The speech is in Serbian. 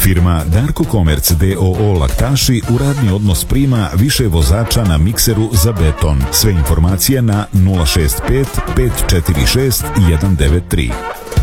Firma Darko Komerc d.o.o. Laktaši u radni odnos prima više vozača na mikseru za beton. Sve informacije na 065 546 193.